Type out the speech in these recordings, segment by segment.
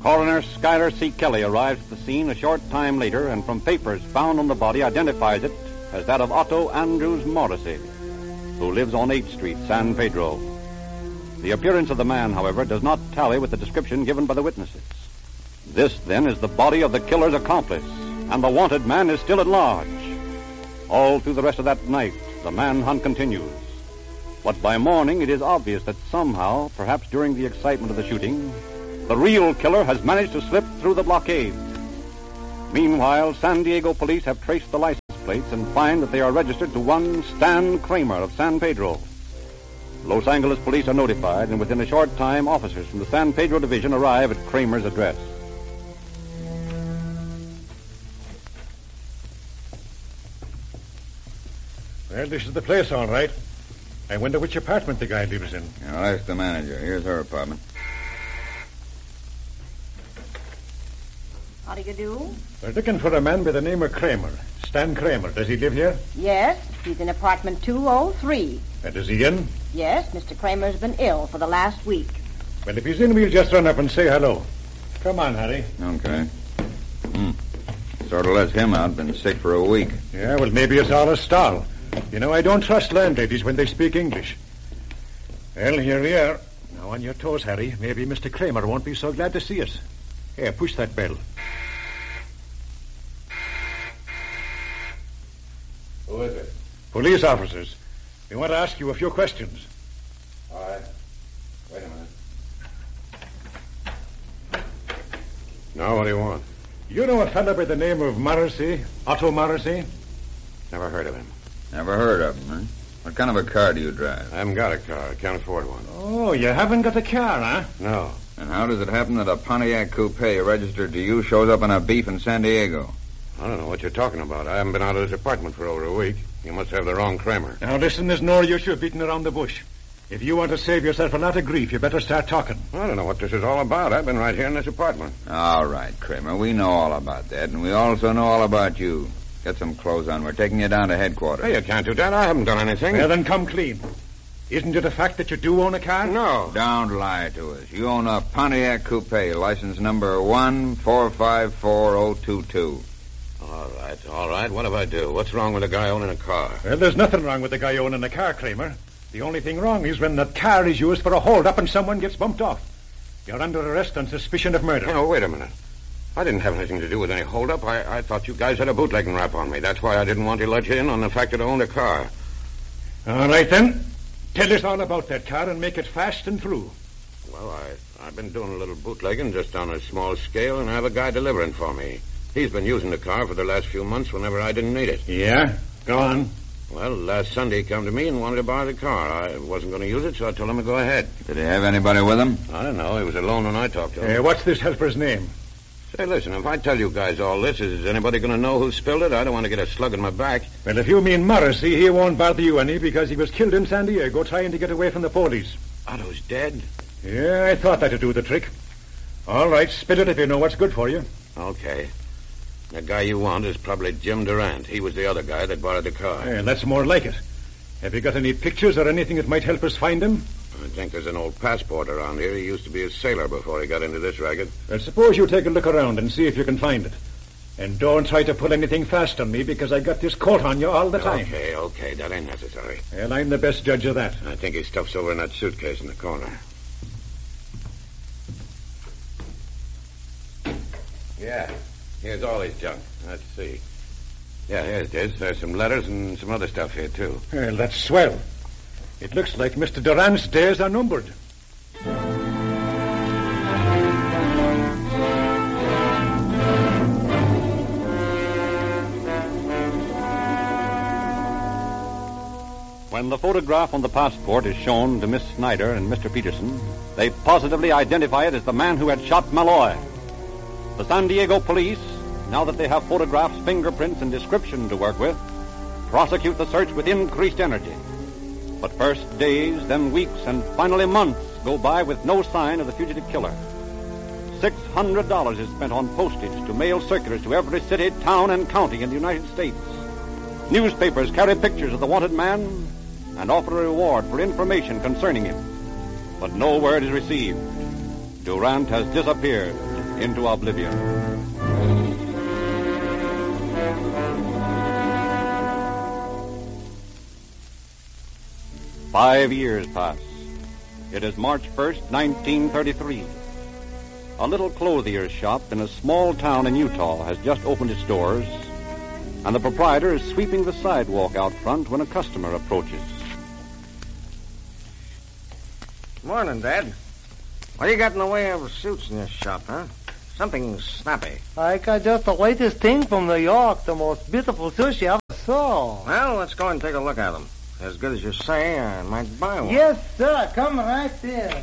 Coroner Schuyler C. Kelly arrives at the scene a short time later and from papers found on the body identifies it as that of Otto Andrews Morrissey, who lives on 8th Street, San Pedro. The appearance of the man, however, does not tally with the description given by the witnesses. This, then, is the body of the killer's accomplice, and the wanted man is still at large. All through the rest of that night, the manhunt continues. But by morning, it is obvious that somehow, perhaps during the excitement of the shooting, the real killer has managed to slip through the blockade. Meanwhile, San Diego police have traced the license plates and find that they are registered to one Stan Kramer of San Pedro. Los Angeles police are notified, and within a short time, officers from the San Pedro division arrive at Kramer's address. Well, this is the place, all right. I wonder which apartment the guy lives in. I'll ask the manager. Here's her apartment. How do you do? We're looking for a man by the name of Kramer. Stan Kramer. Does he live here? Yes, he's in apartment 203. And is he in? Yes, Mr. Kramer's been ill for the last week. Well, if he's in, we'll just run up and say hello. Come on, Harry. Okay. Sort of lets him out. Been sick for a week. Yeah, well, maybe it's all a stall. You know, I don't trust landladies when they speak English. Well, here we are. Now, on your toes, Harry. Maybe Mr. Kramer won't be so glad to see us. Here, push that bell. Who is it? Police officers. We want to ask you a few questions. All right. Wait a minute. Now, what do you want? You know a fellow by the name of Morrissey? Otto Morrissey? Never heard of him. Never heard of him, huh? What kind of a car do you drive? I haven't got a car. I can't afford one. Oh, you haven't got a car, huh? No. And how does it happen that a Pontiac coupe registered to you shows up in a beef in San Diego? I don't know what you're talking about. I haven't been out of this apartment for over a week. You must have the wrong Kramer. Now, listen, there's no use you beating around the bush. If you want to save yourself a lot of grief, you better start talking. I don't know what this is all about. I've been right here in this apartment. All right, Kramer. We know all about that, and we also know all about you. Get some clothes on. We're taking you down to headquarters. Hey, you can't do that. I haven't done anything. Well, then come clean. Isn't it a fact that you do own a car? No. Don't lie to us. You own a Pontiac coupe, license number 1454022. All right. What if I do? What's wrong with a guy owning a car? Well, there's nothing wrong with the guy owning a car, Kramer. The only thing wrong is when that car is used for a hold-up and someone gets bumped off. You're under arrest on suspicion of murder. Oh, wait a minute. I didn't have anything to do with any hold-up. I thought you guys had a bootlegging rap on me. That's why I didn't want to let you in on the fact that I owned a car. All right, then. Tell us all about that car and make it fast and through. Well, I've been doing a little bootlegging just on a small scale, and I have a guy delivering for me. He's been using the car for the last few months whenever I didn't need it. Yeah? Go on. Well, last Sunday he came to me and wanted to buy the car. I wasn't going to use it, so I told him to go ahead. Did he have anybody with him? I don't know. He was alone when I talked to him. What's this helper's name? Say, listen, if I tell you guys all this, is anybody going to know who spilled it? I don't want to get a slug in my back. Well, if you mean Morrissey, he won't bother you any because he was killed in San Diego trying to get away from the police. Otto's dead? Yeah, I thought that'd do the trick. All right, spit it if you know what's good for you. Okay. The guy you want is probably Jim Durant. He was the other guy that borrowed the car. Yeah, that's more like it. Have you got any pictures or anything that might help us find him? I think there's an old passport around here. He used to be a sailor before he got into this racket. Well, suppose you take a look around and see if you can find it. And don't try to pull anything fast on me because I got this coat on you all the time. Okay. That ain't necessary. Well, I'm the best judge of that. I think his stuff's over in that suitcase in the corner. Yeah. Here's all his junk. Let's see. Yeah, here it is. There's some letters and some other stuff here, too. Well, that's swell. It looks like Mr. Durant's days are numbered. When the photograph on the passport is shown to Miss Snyder and Mr. Peterson, they positively identify it as the man who had shot Malloy. The San Diego police, now that they have photographs, fingerprints, and description to work with, prosecute the search with increased energy. But first days, then weeks, and finally months go by with no sign of the fugitive killer. $600 is spent on postage to mail circulars to every city, town, and county in the United States. Newspapers carry pictures of the wanted man and offer a reward for information concerning him. But no word is received. Durant has disappeared. into oblivion. 5 years pass. It is March 1st, 1933. A little clothier's shop in a small town in Utah has just opened its doors, and the proprietor is sweeping the sidewalk out front when a customer approaches. Morning, Dad. What do you got in the way of suits in this shop, huh? Something snappy. I got just the latest thing from New York, the most beautiful sushi I ever saw. Well, let's go and take a look at them. As good as you say, I might buy one. Yes, sir. Come right there.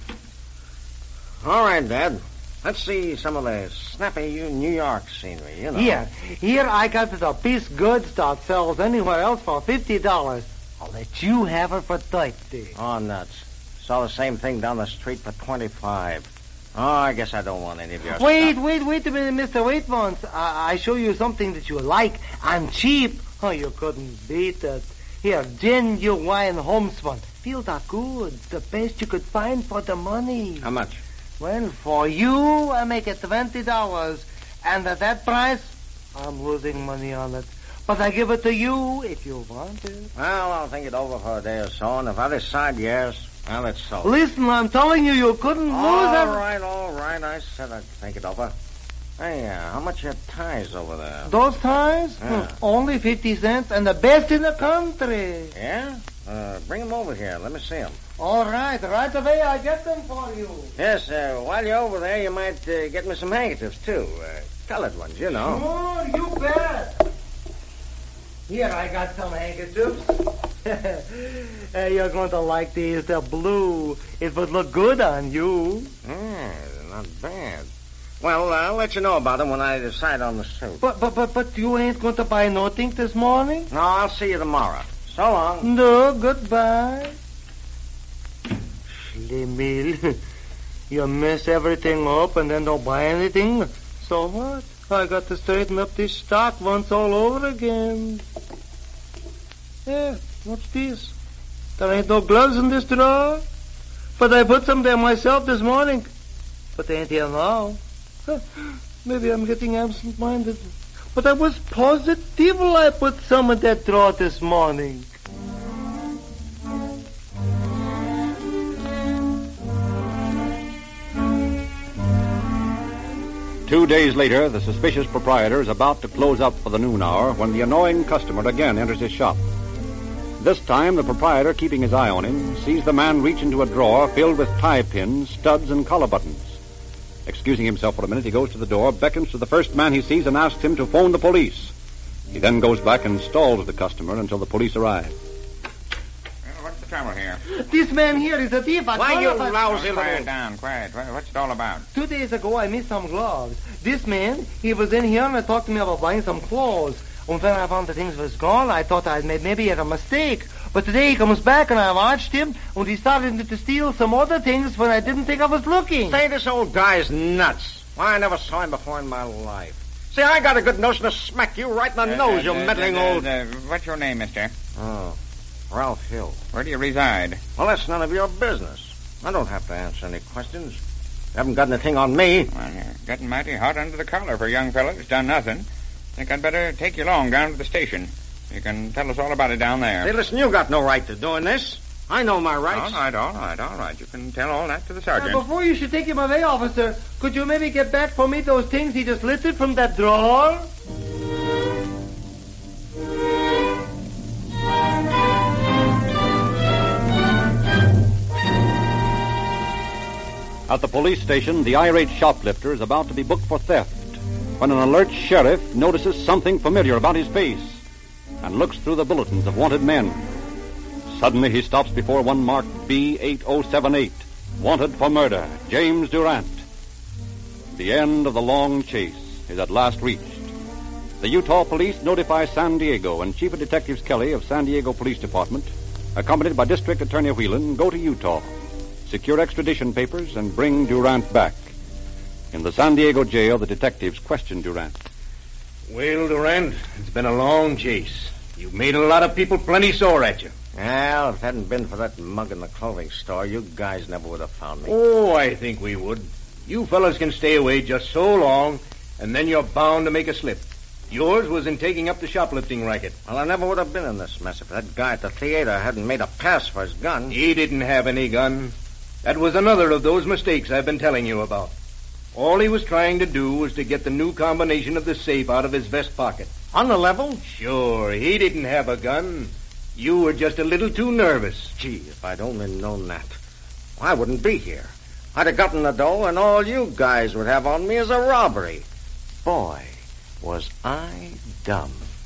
All right, Dad. Let's see some of the snappy New York scenery, you know. Here I got the piece goods that sells anywhere else for $50. I'll let you have it for $30. Oh, nuts. Saw the same thing down the street for $25. Oh, I guess I don't want any of your Wait stuff. a minute, Mr. Wait once. I show you something that you like. I'm cheap. Oh, you couldn't beat it. Here, genuine homespun. Feel that good. The best you could find for the money. How much? Well, for you, I make it $20. And at that price, I'm losing money on it. But I give it to you if you want it. Well, I'll think it over for a day or so, and if I decide yes, well, it's so. Listen, I'm telling you, you couldn't lose it. All right. I said I'd think it over. Hey, how much are ties over there? Those ties? Yeah. Only 50 cents, and the best in the country. Yeah? Bring them over here. Let me see them. All right. Right away, I get them for you. Yes, while you're over there, you might get me some handkerchiefs, too. Colored ones, you know. Sure, you bet. Here, I got some handkerchiefs. You're going to like these. They're blue. It would look good on you. Yeah, not bad. Well, I'll let you know about them when I decide on the suit. But you ain't going to buy nothing this morning? No, I'll see you tomorrow. So long. No, goodbye. Schlemil. You mess everything up and then don't buy anything. So what? I got to straighten up this stock once all over again. Yeah, what's this? There ain't no gloves in this drawer. But I put some there myself this morning. But they ain't here now. Maybe I'm getting absent-minded. But I was positive I put some in that drawer this morning. Two days later, the suspicious proprietor is about to close up for the noon hour when the annoying customer again enters his shop. This time, the proprietor, keeping his eye on him, sees the man reach into a drawer filled with tie pins, studs, and collar buttons. Excusing himself for a minute, he goes to the door, beckons to the first man he sees, and asks him to phone the police. He then goes back and stalls the customer until the police arrive. Well, what's the trouble here? This man here is a thief. Why, you lousy Quiet little... down, quiet. What's it all about? 2 days ago, I missed some gloves. This man, he was in here and talked to me about buying some clothes. And when I found the things was gone, I thought I'd made maybe a mistake. But today he comes back and I watched him, and he started to steal some other things when I didn't think I was looking. Say, this old guy's nuts. Why, I never saw him before in my life. See, I got a good notion to smack you right in the nose, you meddling old... What's your name, mister? Oh, Ralph Hill. Where do you reside? Well, that's none of your business. I don't have to answer any questions. You haven't got anything on me. Well, you're getting mighty hot under the collar for a young fellow who's done nothing. Think I'd better take you along down to the station. You can tell us all about it down there. Hey, listen, you got no right to doing this. I know my rights. All right. You can tell all that to the sergeant. Before you should take him away, officer, could you maybe get back for me those things he just lifted from that drawer? At the police station, the irate shoplifter is about to be booked for theft when an alert sheriff notices something familiar about his face and looks through the bulletins of wanted men. Suddenly, he stops before one marked B8078, wanted for murder, James Durant. The end of the long chase is at last reached. The Utah police notify San Diego, and Chief of Detectives Kelly of San Diego Police Department, accompanied by District Attorney Whelan, go to Utah, secure extradition papers, and bring Durant back. In the San Diego jail, the detectives question Durant. Well, Durant, it's been a long chase. You've made a lot of people plenty sore at you. Well, if it hadn't been for that mug in the clothing store, you guys never would have found me. Oh, I think we would. You fellas can stay away just so long, and then you're bound to make a slip. Yours was in taking up the shoplifting racket. Well, I never would have been in this mess if that guy at the theater hadn't made a pass for his gun. He didn't have any gun. That was another of those mistakes I've been telling you about. All he was trying to do was to get the new combination of the safe out of his vest pocket. On the level? Sure, he didn't have a gun. You were just a little too nervous. Gee, if I'd only known that, I wouldn't be here. I'd have gotten the dough, and all you guys would have on me is a robbery. Boy, was I dumb.